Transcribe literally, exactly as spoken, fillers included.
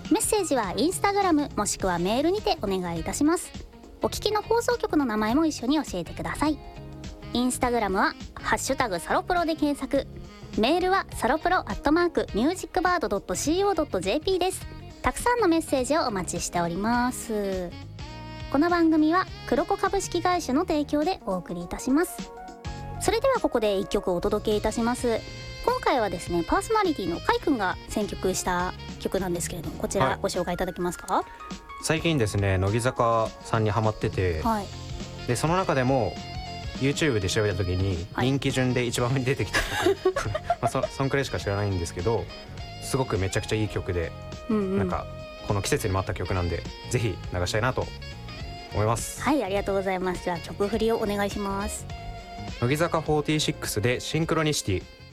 メッセージはインスタグラムもしくはメールにてお願いいたします。お聞きの放送局の名前も一緒に教えてください。インスタグラムはハッシュタグサロプロで検索、メールはサロプロアットマークミュージックバードドットシーオードットジェーピー です。たくさんのメッセージをお待ちしております。この番組は黒子株式会社の提供でお送りいたします。それではここでいっきょくお届けいたします。今回はですね、パーソナリティのカイくんが選曲した曲なんですけれども、こちらご紹介いただけますか？はい、 最近ですね、乃木坂さんにハマってて、はい、でその中でも YouTube で調べた時に人気順で一番上に出てきた曲、はいまあ、そ, そんくらいしか知らないんですけど、すごくめちゃくちゃいい曲で、うんうん、なんかこの季節にも合った曲なんでぜひ流したいなと思います。 はい、ありがとうございます。じゃあ曲振りをお願いします。 乃木坂フォーティーシックスでシンクロニシティ。